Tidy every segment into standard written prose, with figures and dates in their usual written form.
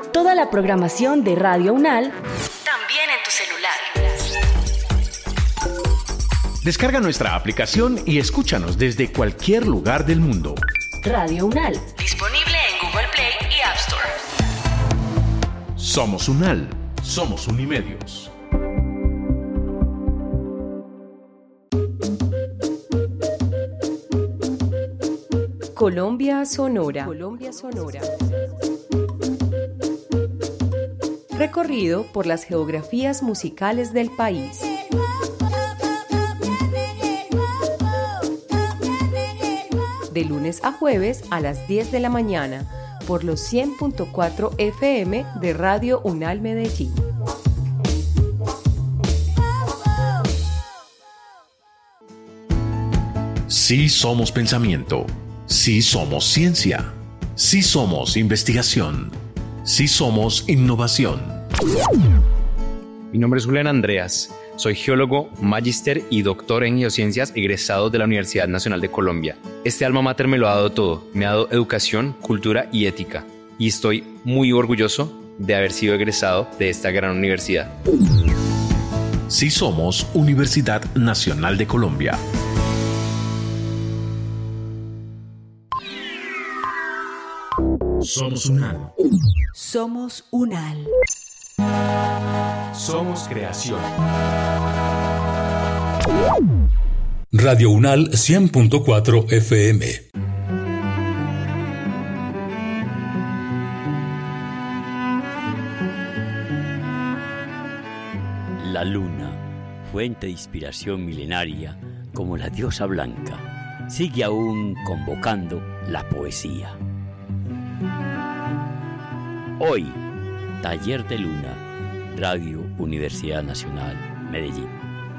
Toda la programación de Radio UNAL también en tu celular. Descarga nuestra aplicación y escúchanos desde cualquier lugar del mundo. Radio UNAL, disponible en Google Play y App Store. Somos UNAL, somos Unimedios. Colombia Sonora. Colombia Sonora. Recorrido por las geografías musicales del país. De lunes a jueves a las 10 de la mañana, por los 100.4 FM de Radio UNAL Medellín. Sí somos pensamiento, sí somos ciencia, sí somos investigación, sí somos innovación. Mi nombre es Julián Andreas, soy geólogo, magíster y doctor en geociencias egresado de la Universidad Nacional de Colombia. Este alma mater me lo ha dado todo, me ha dado educación, cultura y ética. Y estoy muy orgulloso de haber sido egresado de esta gran universidad. Sí somos Universidad Nacional de Colombia. Somos UNAL. Somos UNAL. Somos creación. Radio UNAL 100.4 FM. La luna, fuente de inspiración milenaria como la diosa blanca, sigue aún convocando la poesía. Hoy, Taller de Luna, Radio Universidad Nacional, Medellín.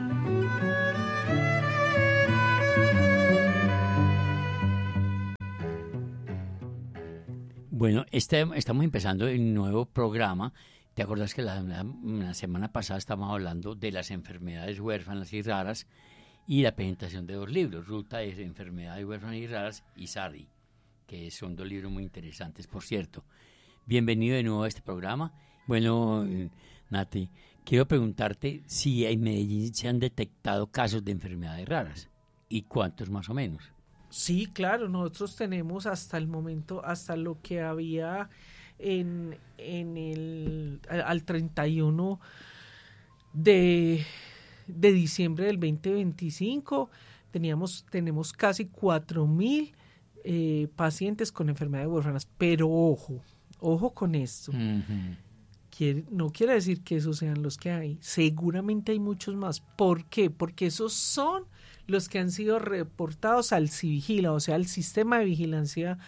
Bueno, estamos empezando el nuevo programa. ¿Te acuerdas que la semana pasada estábamos hablando de las enfermedades huérfanas y raras y la presentación de 2 libros, Ruta de Enfermedades Huérfanas y Raras y Sari, que son 2 libros muy interesantes, por cierto. Bienvenido de nuevo a este programa. Bueno, Nati, quiero preguntarte si en Medellín se han detectado casos de enfermedades raras y cuántos más o menos. Sí, claro, nosotros tenemos hasta el momento, hasta lo que había al 31 de diciembre del 2025, tenemos casi 4,000 pacientes con enfermedades huérfanas, pero ojo con esto. Uh-huh. No quiere decir que esos sean los que hay. Seguramente hay muchos más. ¿Por qué? Porque esos son los que han sido reportados al CIVIGILA, o sea, al Sistema de Vigilancia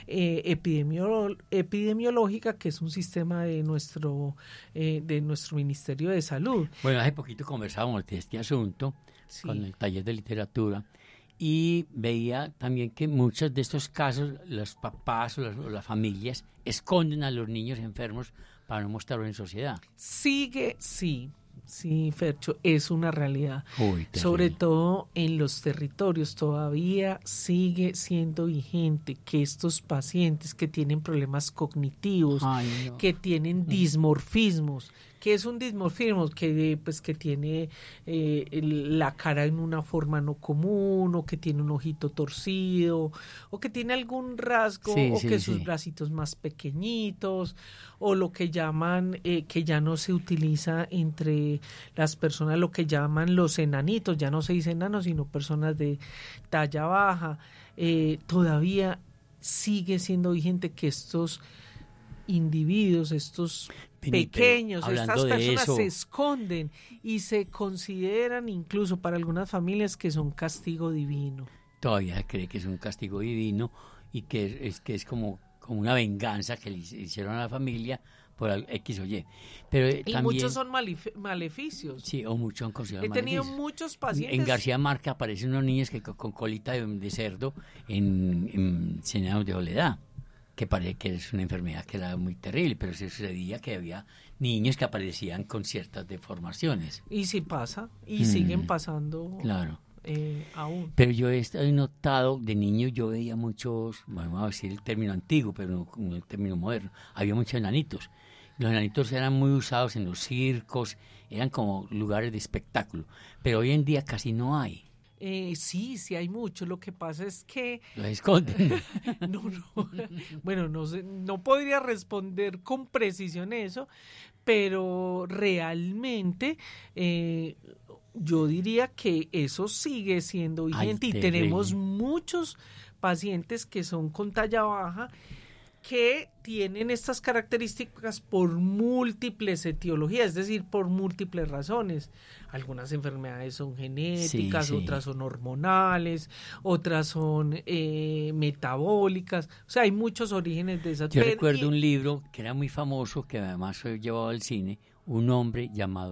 Epidemiológica, que es un sistema de nuestro Ministerio de Salud. Bueno, hace poquito conversábamos de este asunto con el taller de literatura y veía también que muchos de estos casos los papás o las familias esconden a los niños enfermos para no mostrarlo en sociedad. Sí, Fercho, es una realidad. Sobre todo en los territorios todavía sigue siendo vigente que estos pacientes que tienen problemas cognitivos, que tienen dismorfismos. ¿Qué es un dismorfismo? Que tiene la cara en una forma no común, o que tiene un ojito torcido, o que tiene algún rasgo, sus bracitos más pequeñitos, o lo que llaman, que ya no se utiliza entre las personas, lo que llaman los enanitos, ya no se dice enanos, sino personas de talla baja. Todavía sigue siendo vigente que estos individuos, estos pequeños, estas personas se esconden y se consideran incluso para algunas familias que son castigo divino. Todavía cree que es un castigo divino y que es como una venganza que le hicieron a la familia por X o Y. Pero también, muchos son maleficios. Sí, o muchos son considerados maleficios. He tenido muchos pacientes. En García Márquez aparecen unos niños que con colita de cerdo en Señales de Soledad, que parece que es una enfermedad que era muy terrible, pero se sucedía que había niños que aparecían con ciertas deformaciones. Y sí pasa, y siguen pasando. Claro. aún. Pero yo he notado, de niño yo veía muchos, vamos a decir el término antiguo, pero no como el término moderno, había muchos enanitos. Los enanitos eran muy usados en los circos, eran como lugares de espectáculo, pero hoy en día casi no hay. Sí hay mucho. Lo que pasa es que... Los esconden. No. Bueno, no sé, no podría responder con precisión eso, pero realmente yo diría que eso sigue siendo vigente. Ay, y tenemos muchos pacientes que son con talla baja que tienen estas características por múltiples etiologías, es decir, por múltiples razones. Algunas enfermedades son genéticas, sí. Otras son hormonales, otras son metabólicas, o sea, hay muchos orígenes de esas. Yo recuerdo un libro que era muy famoso, que además fue llevado al cine, el hombre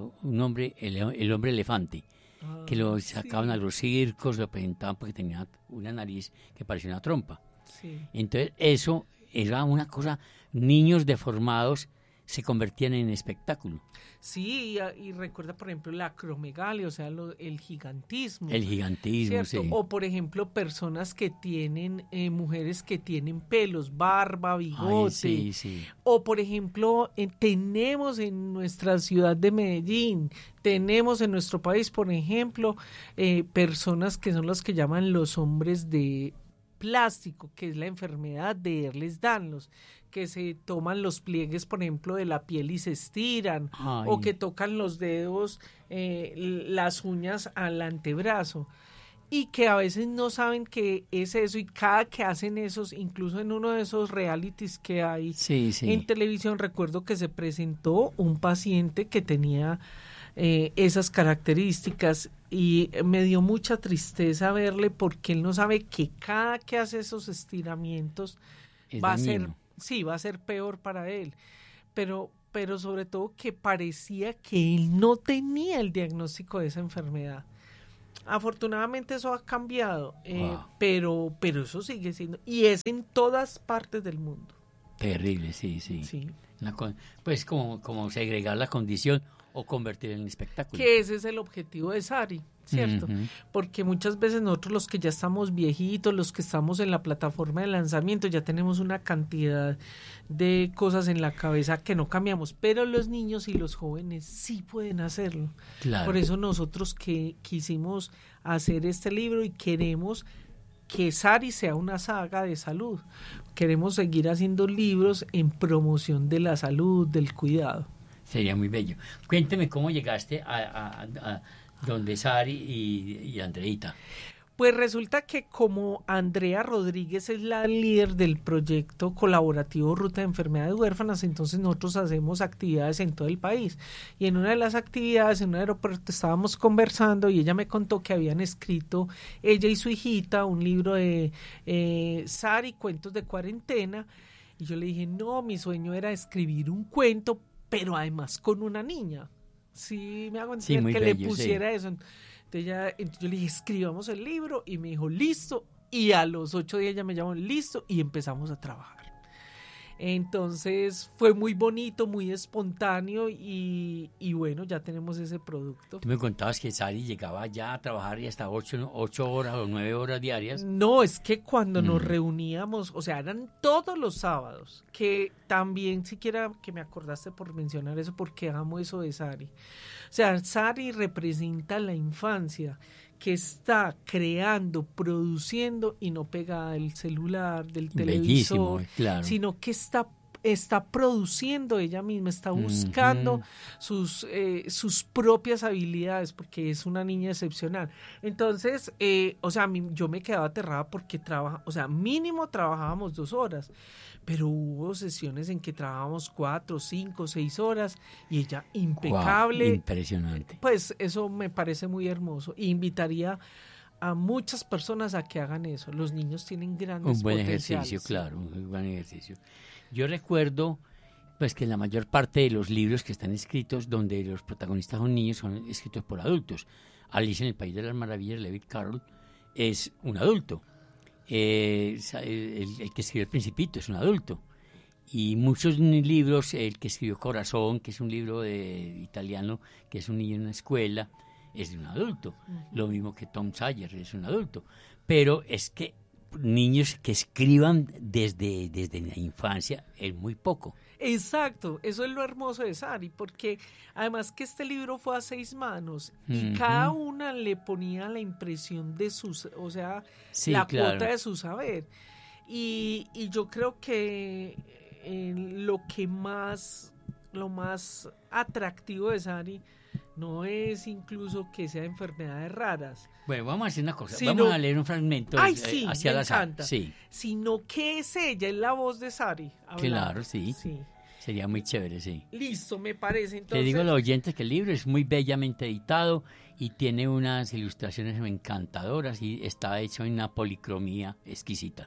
elefante, que lo sacaban a los circos, lo presentaban porque tenía una nariz que parecía una trompa. Sí. Entonces eso era una cosa, niños deformados se convertían en espectáculo. Sí, y recuerda, por ejemplo, la acromegalia, o sea, el gigantismo. El gigantismo, ¿cierto? sí. O, por ejemplo, personas que tienen, mujeres que tienen pelos, barba, bigote. Ay, sí. O, por ejemplo, tenemos en nuestra ciudad de Medellín, tenemos en nuestro país, por ejemplo, personas que son las que llaman los hombres de plástico, que es la enfermedad de Ehlers-Danlos, que se toman los pliegues, por ejemplo, de la piel y se estiran, o que tocan los dedos, las uñas al antebrazo, y que a veces no saben que es eso, y cada que hacen esos, incluso en uno de esos realities que hay en televisión, recuerdo que se presentó un paciente que tenía esas características y me dio mucha tristeza verle porque él no sabe que cada que hace esos estiramientos va a ser peor para él, pero sobre todo que parecía que él no tenía el diagnóstico de esa enfermedad. Afortunadamente eso ha cambiado, pero eso sigue siendo, y es en todas partes del mundo. Terrible, sí. Pues como segregar la condición o convertir en espectáculo. Que ese es el objetivo de Sari, ¿cierto? Uh-huh. Porque muchas veces nosotros, los que ya estamos viejitos, los que estamos en la plataforma de lanzamiento, ya tenemos una cantidad de cosas en la cabeza que no cambiamos, pero los niños y los jóvenes sí pueden hacerlo. Claro. Por eso nosotros que quisimos hacer este libro y queremos que Sari sea una saga de salud. Queremos seguir haciendo libros en promoción de la salud, del cuidado. Sería muy bello. Cuénteme cómo llegaste a donde Sari y Andreita. Pues resulta que como Andrea Rodríguez es la líder del proyecto colaborativo Ruta de Enfermedades Huérfanas, entonces nosotros hacemos actividades en todo el país. Y en una de las actividades, en un aeropuerto, estábamos conversando y ella me contó que habían escrito, ella y su hijita, un libro de Sari, Cuentos de Cuarentena. Y yo le dije, no, mi sueño era escribir un cuento, pero además con una niña. Sí, me hago entender que bello, le pusiera eso. Entonces yo le dije, escribamos el libro, y me dijo, listo, y a los 8 días ella me llamó, listo, y empezamos a trabajar. Entonces fue muy bonito, muy espontáneo, y bueno, ya tenemos ese producto. Tú me contabas que Sari llegaba ya a trabajar y hasta 8 horas o 9 horas diarias. No, es que cuando nos reuníamos, o sea, eran todos los sábados, que también siquiera que me acordaste por mencionar eso, porque amo eso de Sari. O sea, Sari representa la infancia que está creando, produciendo y no pegada del celular, del televisor, claro. Sino que está produciendo ella misma, está buscando sus propias habilidades, porque es una niña excepcional. Entonces, yo me quedaba aterrada porque mínimo trabajábamos 2 horas, pero hubo sesiones en que trabajábamos 4, 5, 6 horas y ella impecable. Wow, impresionante. Pues eso me parece muy hermoso. E invitaría a muchas personas a que hagan eso. Los niños tienen grandes un buen potenciales. Ejercicio, claro, un buen ejercicio. Yo recuerdo pues que la mayor parte de los libros que están escritos donde los protagonistas son niños son escritos por adultos. Alicia en el País de las Maravillas, Lewis Carroll, es un adulto. El que escribió El Principito es un adulto. Y muchos libros, el que escribió Corazón, que es un libro italiano, que es un niño en una escuela, es de un adulto, lo mismo que Tom Sawyer es un adulto, pero es que niños que escriban desde la infancia es muy poco. Exacto, eso es lo hermoso de Sari, porque además que este libro fue a 6 manos y cada una le ponía la impresión de sus, o sea, la cuota de su saber. Y yo creo que lo más atractivo de Sari no es incluso que sea enfermedades raras. Bueno, vamos a hacer una cosa, vamos a leer un fragmento hacia la Sari. Sí. Sino que es ella, es la voz de Sari. Claro, sí. Sería muy chévere, sí. Listo, me parece. Entonces, le digo a los oyentes que el libro es muy bellamente editado y tiene unas ilustraciones encantadoras y está hecho en una policromía exquisita.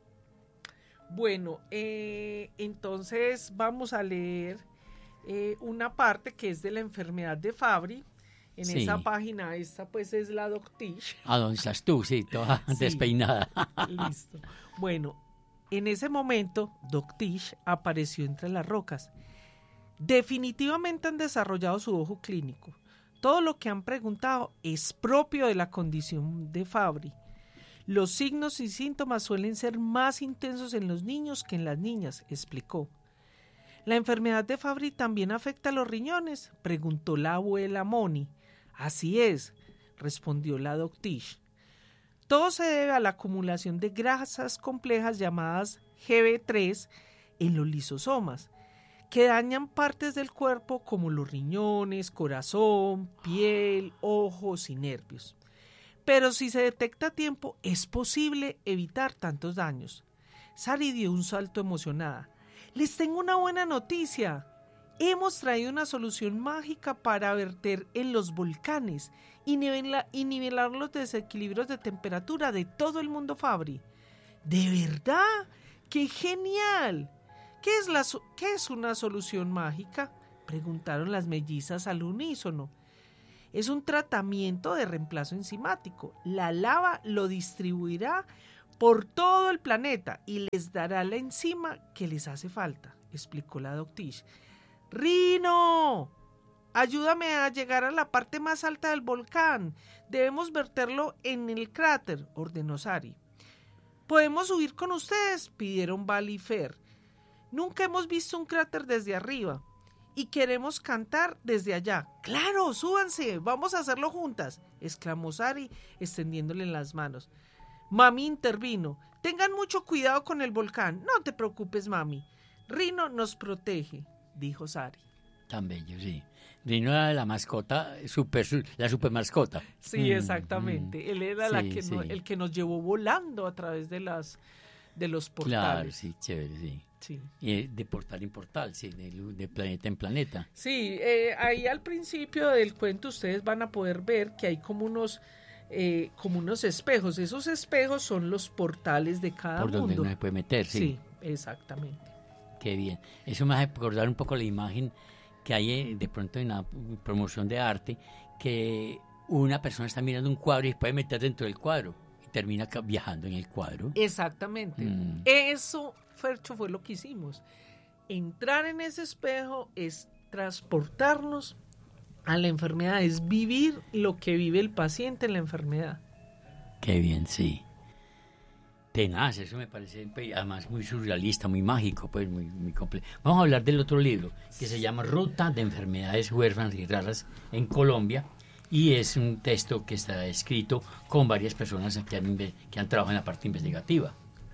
Bueno, entonces vamos a leer una parte que es de la enfermedad de Fabry. En esa página, esta pues es la Doc Tish. ¿Dónde estás tú? Sí, toda despeinada. Listo. Bueno, en ese momento, Doc Tish apareció entre las rocas. Definitivamente han desarrollado su ojo clínico. Todo lo que han preguntado es propio de la condición de Fabry. Los signos y síntomas suelen ser más intensos en los niños que en las niñas, explicó. ¿La enfermedad de Fabry también afecta a los riñones?, preguntó la abuela Moni. Así es, respondió la Doc Tish. Todo se debe a la acumulación de grasas complejas llamadas GB3 en los lisosomas, que dañan partes del cuerpo como los riñones, corazón, piel, ojos y nervios. Pero si se detecta a tiempo, es posible evitar tantos daños. Sari dio un salto emocionada. Les tengo una buena noticia. Hemos traído una solución mágica para verter en los volcanes y nivelar los desequilibrios de temperatura de todo el mundo Fabry. ¿De verdad? ¡Qué genial! ¿Qué es una solución mágica?, preguntaron las mellizas al unísono. Es un tratamiento de reemplazo enzimático. La lava lo distribuirá por todo el planeta y les dará la enzima que les hace falta, explicó la Doc Tish. ¡Rino! Ayúdame a llegar a la parte más alta del volcán. Debemos verterlo en el cráter, ordenó Sari. ¿Podemos subir con ustedes?, pidieron Val y Fer. Nunca hemos visto un cráter desde arriba y queremos cantar desde allá. ¡Claro, súbanse! ¡Vamos a hacerlo juntas!, exclamó Sari, extendiéndole las manos. Mami intervino. Tengan mucho cuidado con el volcán. No te preocupes, mami. Rino nos protege, dijo Sari. Tan bello, sí. Rino era la mascota, la super mascota. Sí, exactamente. Él era el que nos llevó volando a través de los portales. Claro, sí, chévere, sí. Y de portal en portal, sí, de planeta en planeta. Sí, ahí al principio del cuento ustedes van a poder ver que hay como unos espejos. Esos espejos son los portales de cada mundo. Por donde uno se puede meter, sí. Sí, exactamente. Qué bien. Eso me hace recordar un poco la imagen que hay de pronto en la promoción de arte, que una persona está mirando un cuadro y se puede meter dentro del cuadro y termina viajando en el cuadro. Exactamente. Eso, Fercho, fue lo que hicimos. Entrar en ese espejo es transportarnos a la enfermedad, es vivir lo que vive el paciente en la enfermedad. Qué bien, sí. Tenaz, eso me parece además muy surrealista, muy mágico, pues muy complejo. Vamos a hablar del otro libro que se llama Ruta de Enfermedades Huérfanas y Raras en Colombia, y es un texto que está escrito con varias personas que han trabajado en la parte investigativa.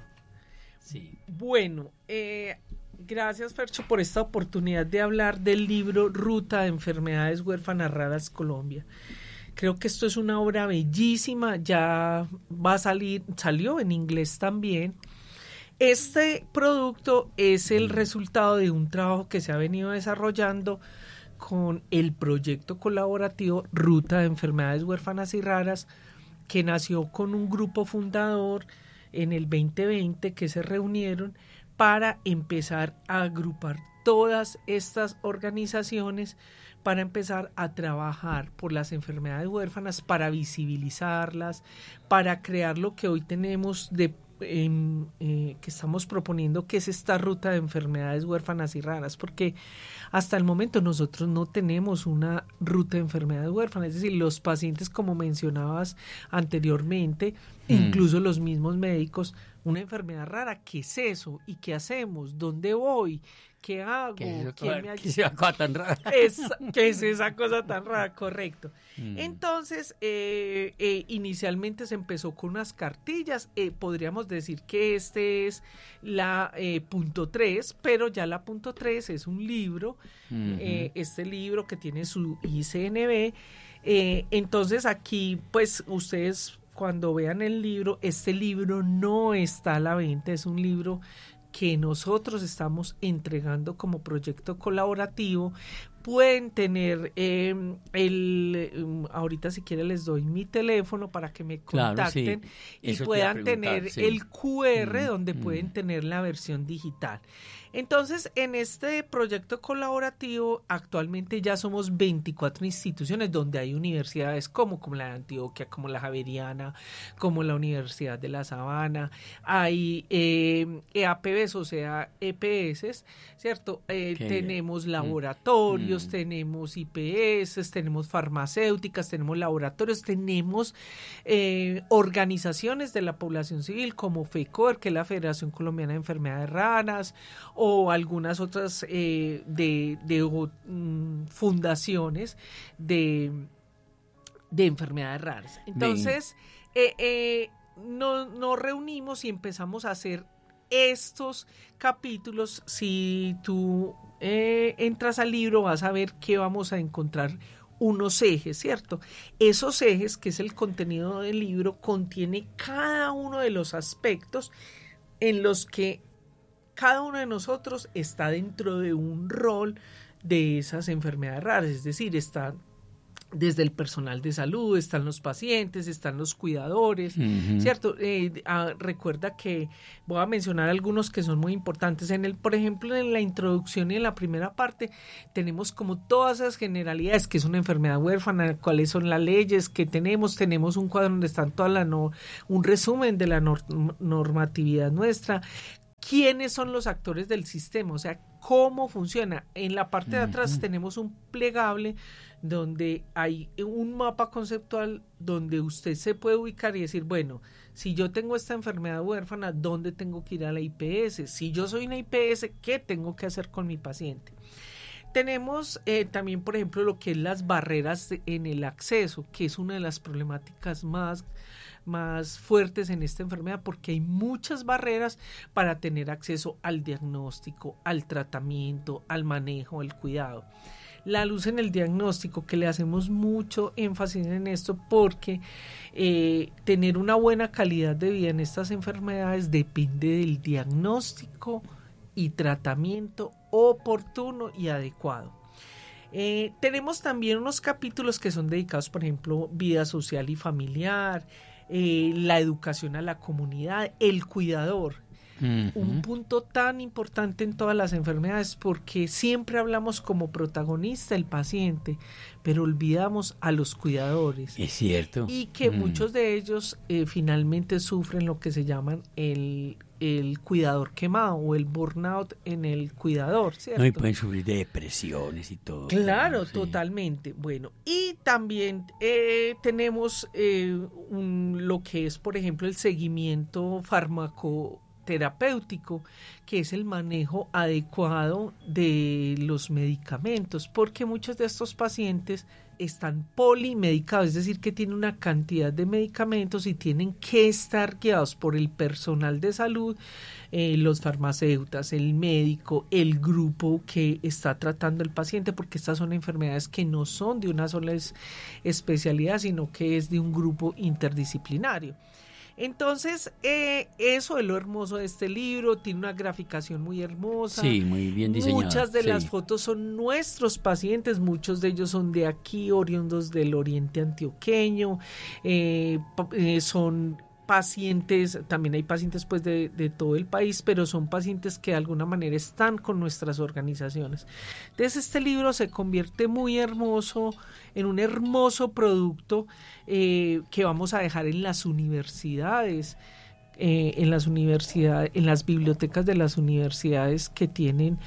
Sí. Bueno, gracias, Fercho, por esta oportunidad de hablar del libro Ruta de Enfermedades Huérfanas Raras Colombia. Creo que esto es una obra bellísima, ya salió en inglés también. Este producto es el resultado de un trabajo que se ha venido desarrollando con el proyecto colaborativo Ruta de Enfermedades Huérfanas y Raras, que nació con un grupo fundador en el 2020 que se reunieron para empezar a agrupar todas estas organizaciones, para empezar a trabajar por las enfermedades huérfanas, para visibilizarlas, para crear lo que hoy tenemos de que estamos proponiendo, que es esta ruta de enfermedades huérfanas y raras, porque hasta el momento nosotros no tenemos una ruta de enfermedades huérfanas, es decir, los pacientes, como mencionabas anteriormente, incluso los mismos médicos, una enfermedad rara, ¿qué es eso? ¿Y qué hacemos? ¿Dónde voy? ¿Qué hago? ¿Qué es esa cosa tan rara? ¿Qué es esa cosa tan rara? Correcto. Entonces, inicialmente se empezó con unas cartillas. Podríamos decir que este es la punto 3, pero ya la punto 3 es un libro, este libro que tiene su ICNB. Entonces, aquí, pues, ustedes cuando vean el libro, este libro no está a la venta, es un libro que nosotros estamos entregando como proyecto colaborativo. Pueden tener ahorita si quieren les doy mi teléfono para que me contacten, claro, sí. Y puedan tener el QR donde pueden tener la versión digital. Entonces, en este proyecto colaborativo, actualmente ya somos 24 instituciones donde hay universidades como la de Antioquia, como la Javeriana, como la Universidad de La Sabana, hay EAPBs, o sea, EPS, ¿cierto? Tenemos laboratorios, tenemos IPS, tenemos farmacéuticas, tenemos laboratorios, tenemos organizaciones de la población civil como FECOR, que es la Federación Colombiana de Enfermedades Raras, o algunas otras fundaciones de enfermedades raras. Entonces, nos reunimos y empezamos a hacer estos capítulos. Si tú entras al libro, vas a ver que vamos a encontrar unos ejes, ¿cierto? Esos ejes, que es el contenido del libro, contiene cada uno de los aspectos en los que cada uno de nosotros está dentro de un rol de esas enfermedades raras, es decir, está desde el personal de salud, están los pacientes, están los cuidadores, ¿cierto? Recuerda que voy a mencionar algunos que son muy importantes. Por ejemplo, en la introducción y en la primera parte tenemos como todas esas generalidades, que es una enfermedad huérfana, cuáles son las leyes que tenemos un cuadro donde están un resumen de la normatividad nuestra. ¿Quiénes son los actores del sistema? O sea, ¿cómo funciona? En la parte de atrás tenemos un plegable donde hay un mapa conceptual donde usted se puede ubicar y decir, bueno, si yo tengo esta enfermedad huérfana, ¿dónde tengo que ir a la IPS? Si yo soy una IPS, ¿qué tengo que hacer con mi paciente? Tenemos también, por ejemplo, lo que es las barreras en el acceso, que es una de las problemáticas más fuertes en esta enfermedad, porque hay muchas barreras para tener acceso al diagnóstico, al tratamiento, al manejo, al cuidado. La luz en el diagnóstico, que le hacemos mucho énfasis en esto, porque tener una buena calidad de vida en estas enfermedades depende del diagnóstico y tratamiento oportuno y adecuado. Tenemos también unos capítulos que son dedicados, por ejemplo, vida social y familiar, la educación a la comunidad, el cuidador. Un punto tan importante en todas las enfermedades, porque siempre hablamos como protagonista el paciente, pero olvidamos a los cuidadores. Es cierto. Y que muchos de ellos finalmente sufren lo que se llaman el cuidador quemado o el burnout en el cuidador, ¿cierto? No, y pueden sufrir de depresiones y todo. Claro, sí. Totalmente. Bueno, y también tenemos lo que es, por ejemplo, el seguimiento farmacoterapéutico, que es el manejo adecuado de los medicamentos, porque muchos de estos pacientes están polimedicados, es decir, que tienen una cantidad de medicamentos y tienen que estar guiados por el personal de salud, los farmacéuticos, el médico, el grupo que está tratando el paciente, porque estas son enfermedades que no son de una sola especialidad, sino que es de un grupo interdisciplinario. Entonces, eso es lo hermoso de este libro, tiene una graficación muy hermosa. Sí, muy bien diseñada. Muchas de las fotos son nuestros pacientes, muchos de ellos son de aquí, oriundos del oriente antioqueño, son pacientes, también hay pacientes pues de todo el país, pero son pacientes que de alguna manera están con nuestras organizaciones. Entonces este libro se convierte muy hermoso, en un hermoso producto que vamos a dejar en las universidades. en las universidades, en las bibliotecas de las universidades que tienen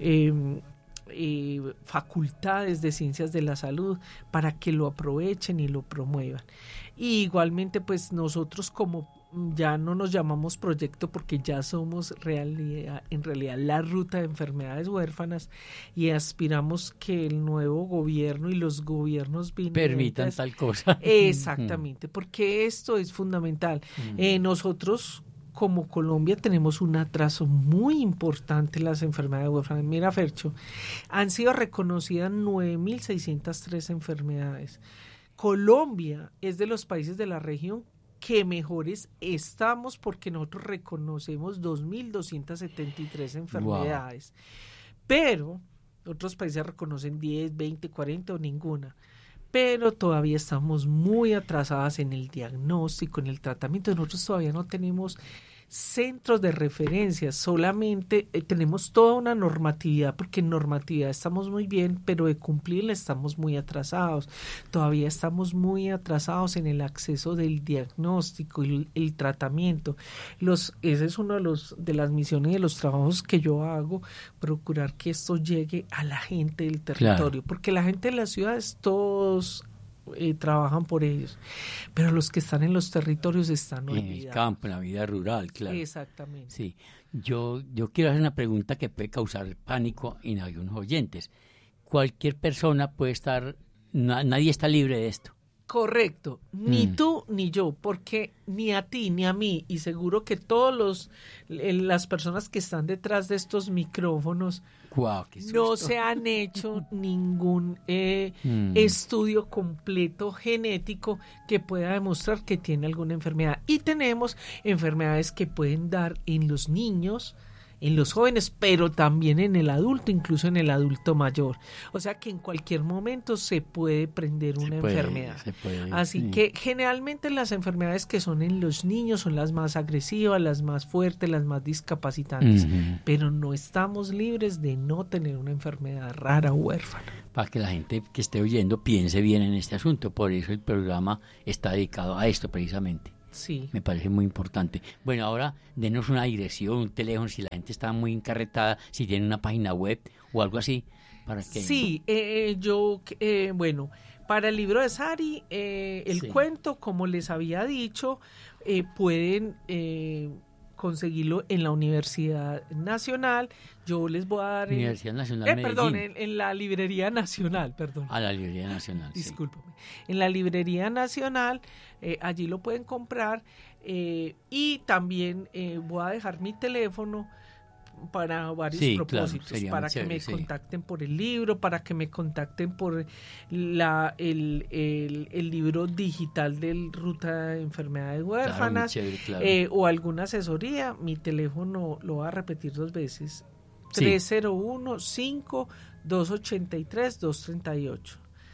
facultades de ciencias de la salud, para que lo aprovechen y lo promuevan. Y igualmente, pues nosotros, como ya no nos llamamos proyecto porque ya somos en realidad la ruta de enfermedades huérfanas, y aspiramos que el nuevo gobierno y los gobiernos permitan tal cosa. Exactamente, porque esto es fundamental. Nosotros como Colombia tenemos un atraso muy importante en las enfermedades huérfanas. Mira, Fercho, han sido reconocidas 9.603 enfermedades. Colombia es de los países de la región que mejores estamos, porque nosotros reconocemos 2.273 enfermedades. Wow. Pero otros países reconocen 10, 20, 40 o ninguna. Pero todavía estamos muy atrasadas en el diagnóstico, en el tratamiento. Nosotros todavía no tenemos centros de referencia, solamente tenemos toda una normatividad, porque en normatividad estamos muy bien, pero de cumplirla estamos muy atrasados. Todavía estamos muy atrasados en el acceso del diagnóstico y el tratamiento. Ese es uno de las misiones, de los trabajos que yo hago, procurar que esto llegue a la gente del territorio, claro, porque la gente de las ciudades todos trabajan por ellos, pero los que están en los territorios están olvidados. En el campo, en la vida rural, claro. Exactamente. Sí. Yo quiero hacer una pregunta que puede causar pánico en algunos oyentes. Cualquier persona puede estar, nadie está libre de esto. Correcto, ni tú ni yo, porque ni a ti ni a mí, y seguro que todos las personas que están detrás de estos micrófonos, wow, no se han hecho ningún estudio completo genético que pueda demostrar que tiene alguna enfermedad. Y tenemos enfermedades que pueden dar en los niños, en los jóvenes, pero también en el adulto, incluso en el adulto mayor. O sea que en cualquier momento se puede prender una enfermedad. Así que generalmente las enfermedades que son en los niños son las más agresivas, las más fuertes, las más discapacitantes, pero no estamos libres de no tener una enfermedad rara o huérfana. Para que la gente que esté oyendo piense bien en este asunto, por eso el programa está dedicado a esto precisamente. Sí. Me parece muy importante. Bueno, ahora denos una dirección, un teléfono, si la gente está muy encarretada, si tiene una página web o algo así. Para que... Sí, bueno, para el libro de Sari, el cuento, como les había dicho, pueden conseguirlo en la Universidad Nacional. Yo les voy a dar... Universidad Nacional perdón, en la Librería Nacional, perdón. La Librería Nacional, discúlpame. Sí. En la Librería Nacional, allí lo pueden comprar, y también voy a dejar mi teléfono para varios propósitos, claro, para que me contacten por el libro, para que me contacten por el libro digital del Ruta de Enfermedades Huérfanas, claro. O alguna asesoría. Mi teléfono lo voy a repetir 2 veces, 301-5-283-238.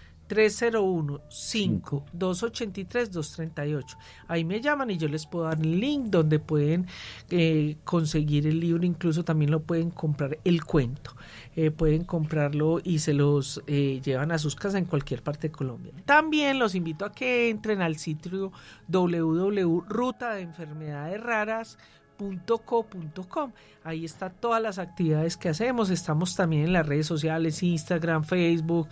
301-5-283-238. Ahí me llaman y yo les puedo dar el link donde pueden conseguir el libro. Incluso también lo pueden comprar, el cuento. Pueden comprarlo y se los llevan a sus casas en cualquier parte de Colombia. También los invito a que entren al sitio www.rutadenfermedadesraras.co.com. Ahí está todas las actividades que hacemos. Estamos también en las redes sociales, Instagram, Facebook,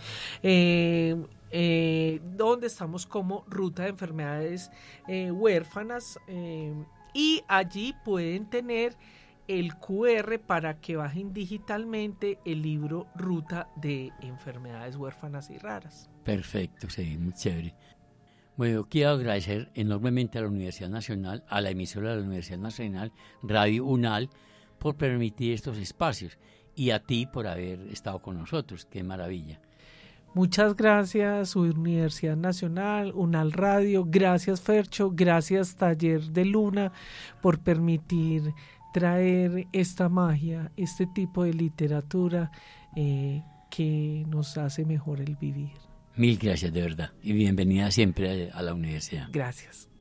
donde estamos como Ruta de Enfermedades Huérfanas, y allí pueden tener el QR para que bajen digitalmente el libro Ruta de Enfermedades Huérfanas y Raras. Perfecto, sí, muy chévere. Bueno, quiero agradecer enormemente a la Universidad Nacional, a la emisora de la Universidad Nacional, Radio UNAL, por permitir estos espacios, y a ti por haber estado con nosotros. ¡Qué maravilla! Muchas gracias, Universidad Nacional, UNAL Radio, gracias Fercho, gracias Taller de Luna por permitir traer esta magia, este tipo de literatura que nos hace mejor el vivir. Mil gracias, de verdad, y bienvenida siempre a la universidad. Gracias.